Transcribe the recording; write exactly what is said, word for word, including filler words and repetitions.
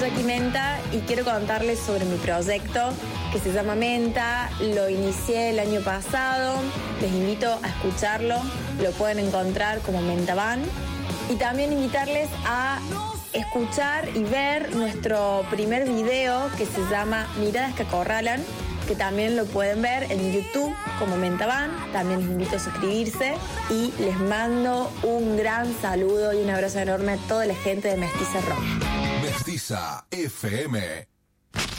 Jackie Menta y quiero contarles sobre mi proyecto que se llama Menta. Lo inicié el año pasado, les invito a escucharlo, lo pueden encontrar como Menta Van. Y también invitarles a escuchar y ver nuestro primer video que se llama Miradas que acorralan, que también lo pueden ver en YouTube como Menta Van. También les invito a suscribirse y les mando un gran saludo y un abrazo enorme a toda la gente de Mestiza Rock. Mestiza F M.